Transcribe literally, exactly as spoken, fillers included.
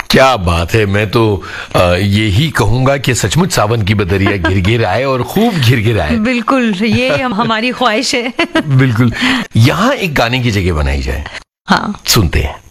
क्या बात है। मैं तो आ, यही कहूंगा कि सचमुच सावन की बदरिया घिर घिर आए और खूब घिर घिर आए। बिल्कुल, ये हम, हमारी ख्वाहिश है। बिल्कुल। यहाँ एक गाने की जगह बनाई जाए। हाँ, सुनते हैं।